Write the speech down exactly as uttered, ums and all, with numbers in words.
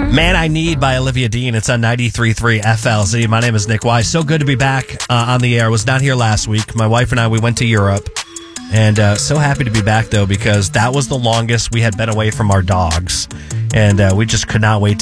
Man I Need by Olivia Dean. It's on ninety-three point three F L Z. My name is Nick Wise. So good to be back uh, on the air. I was not here last week. My wife and I, we went to Europe. And uh, so happy to be back, though, because that was the longest we had been away from our dogs. And uh, we just could not wait to